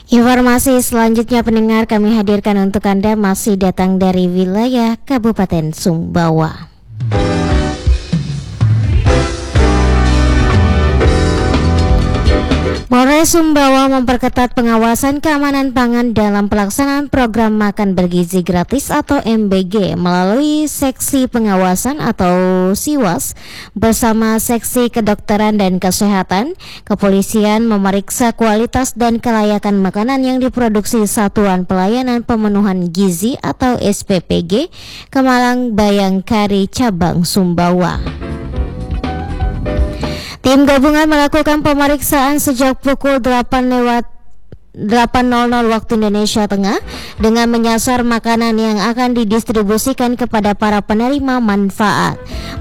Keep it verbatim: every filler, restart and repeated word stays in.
Informasi selanjutnya pendengar kami hadirkan untuk Anda masih datang dari wilayah Kabupaten Sumbawa. Polres Sumbawa memperketat pengawasan keamanan pangan dalam pelaksanaan program makan bergizi gratis atau M B G melalui seksi pengawasan atau Siwas bersama seksi kedokteran dan kesehatan. Kepolisian memeriksa kualitas dan kelayakan makanan yang diproduksi Satuan Pelayanan Pemenuhan Gizi atau S P P G Kemalang Bayangkari Cabang Sumbawa. Tim gabungan melakukan pemeriksaan sejak pukul delapan lewat delapan waktu Indonesia Tengah dengan menyasar makanan yang akan didistribusikan kepada para penerima manfaat.